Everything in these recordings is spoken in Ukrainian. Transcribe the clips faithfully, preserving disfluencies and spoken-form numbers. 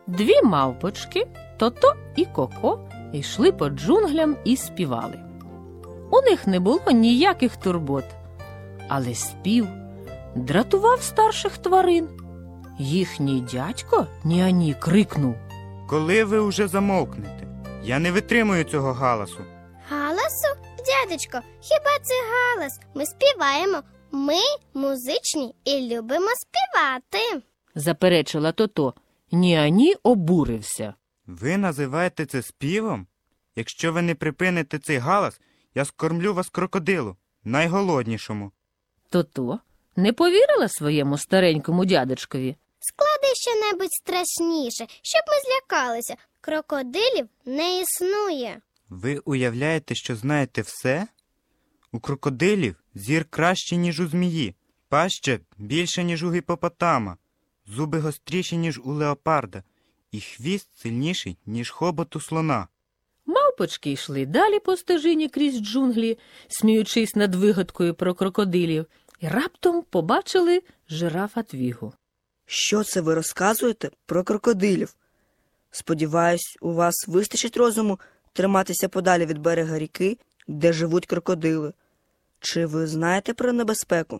Дві мавпочки, Тото і Коко, йшли по джунглям і співали. У них не було ніяких турбот, але спів дратував старших тварин. Їхній дядько Ніані крикнув: «Коли ви уже замовкнете? Я не витримую цього галасу». Галасу? Дядечко, хіба це галас? Ми співаємо. Ми музичні і любимо співати. Заперечила Тото. Ніані обурився. Ви називаєте це співом? Якщо ви не припините цей галас, я скормлю вас крокодилу, найголоднішому. Тото не повірила своєму старенькому дядечкові. Склади щонебудь страшніше, щоб ми злякалися. Крокодилів не існує. Ви уявляєте, що знаєте все? У крокодилів зір краще, ніж у змії, паща більше, ніж у гіпопотама, зуби гостріші, ніж у леопарда, і хвіст сильніший, ніж хобот у слона. Мавпочки йшли далі по стежині крізь джунглі, сміючись над вигадкою про крокодилів, і раптом побачили жирафа Твігу. Що це ви розказуєте про крокодилів? Сподіваюсь, у вас вистачить розуму триматися подалі від берега ріки, де живуть крокодили. Чи ви знаєте про небезпеку?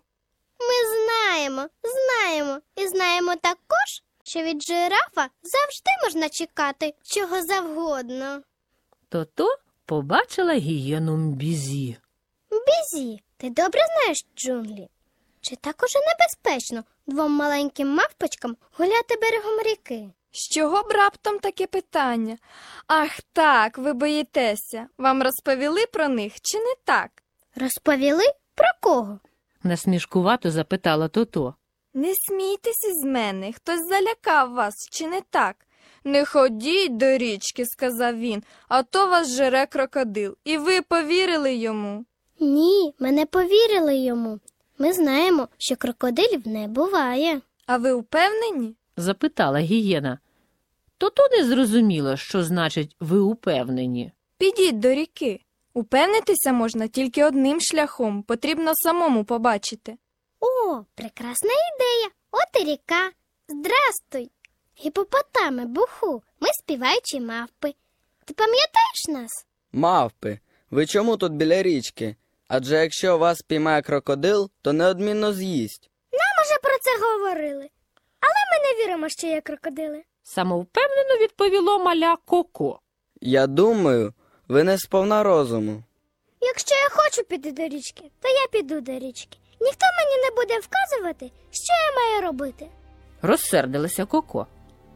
Ми знаємо, знаємо. І знаємо також, що від жирафа завжди можна чекати чого завгодно. Тото побачила гієну Мбізі. Бізі, ти добре знаєш джунглі? Чи так уже небезпечно двом маленьким мавпочкам гуляти берегом ріки? З чого б раптом таке питання? Ах так, ви боїтеся. Вам розповіли про них чи не так? Розповіли? Про кого? Насмішкувато запитала Тото. Не смійтеся з мене, хтось залякав вас, чи не так? Не ходіть до річки, сказав він, а то вас жере крокодил. І ви повірили йому? Ні, ми не повірили йому. Ми знаємо, що крокодилів не буває. А ви впевнені? Запитала гієна. Тото не зрозуміла, що значить «ви упевнені». Підіть до ріки. Упевнитися можна тільки одним шляхом, потрібно самому побачити. О, прекрасна ідея. От і ріка. Здрастуй. Гіпопотами, буху, ми співаючі мавпи. Ти пам'ятаєш нас? Мавпи, ви чому тут біля річки? Адже якщо вас піймає крокодил, то неодмінно з'їсть. Нам уже про це говорили. Але ми не віримо, що є крокодили. Самовпевнено відповіло маля Коко. Я думаю, ви не сповна розуму. Якщо я хочу піти до річки, то я піду до річки. Ніхто мені не буде вказувати, що я маю робити. Розсердилася Коко.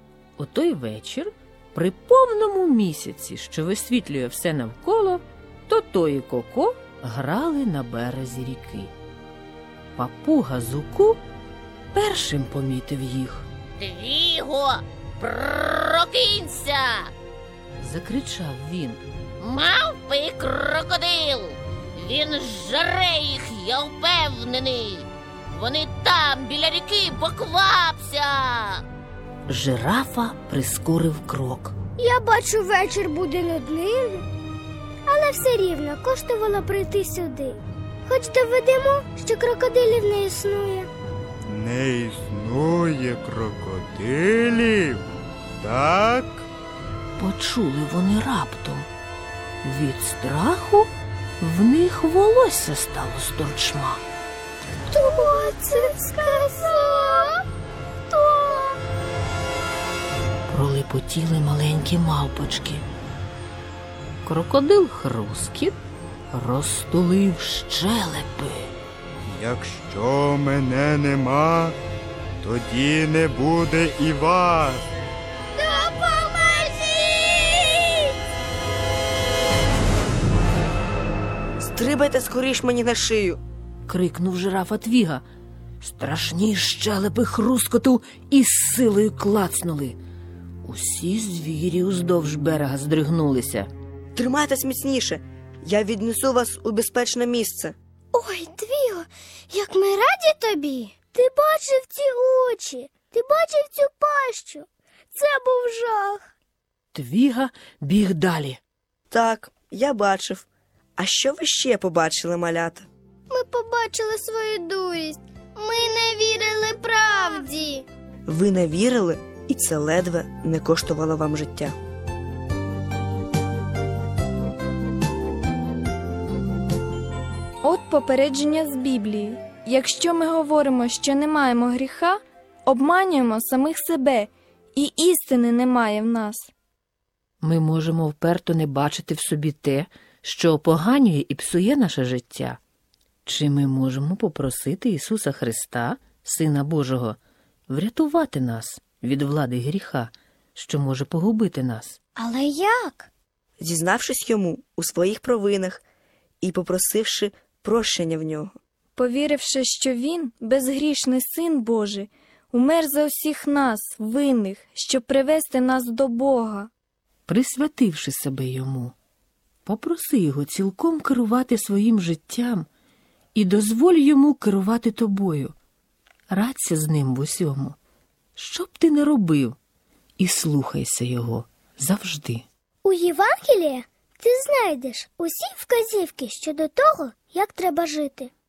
У той вечір, при повному місяці, що висвітлює все навколо, Тото і Коко грали на березі ріки. Папуга Зуку першим помітив їх. Твіго, прокинься! Закричав він. Мавпи крокодил! Він жре їх, я впевнений! Вони там, біля ріки, поквапся! Жирафа прискорив крок. Я бачу, вечір буде нудним, але все рівно коштувало прийти сюди. Хоч доведемо, що крокодилів не існує. Не існує крокодилів? Так? Почули вони раптом. Від страху в них волосся стало з торчма. Хто це сказав? Хто? Пролепотіли маленькі мавпочки. Крокодил Хрускіт розтулив щелепи. Якщо мене нема, тоді не буде і вас. Допоможіть! Стрибайте скоріш мені на шию. Крикнув жирафа Твіга. Страшні щелепи хрускоту із силою клацнули. Усі звірі уздовж берега здригнулися. Тримайтесь міцніше. Я віднесу вас у безпечне місце. Ой, Твіго, як ми раді тобі. Ти бачив ці очі, ти бачив цю пащу. Це був жах. Твіга біг далі. Так, я бачив. А що ви ще побачили, малята? Ми побачили свою дурість. Ми не вірили правді. Ви не вірили? і це ледве не коштувало вам життя. От попередження з Біблії. Якщо ми говоримо, що не маємо гріха, обманюємо самих себе, і істини немає в нас. Ми можемо вперто не бачити в собі те, що опоганює і псує наше життя. Чи ми можемо попросити Ісуса Христа, Сина Божого, врятувати нас від влади гріха, що може погубити нас? Але як? Зізнавшись йому у своїх провинах і попросивши прощення в нього. Повіривши, що Він, безгрішний Син Божий, умер за усіх нас, винних, щоб привести нас до Бога. Присвятивши себе Йому, попроси Його цілком керувати своїм життям і дозволь Йому керувати тобою. Радься з Ним в усьому. Що б ти не робив, і слухайся Його завжди. У Євангелії ти знайдеш усі вказівки щодо того, як треба жити.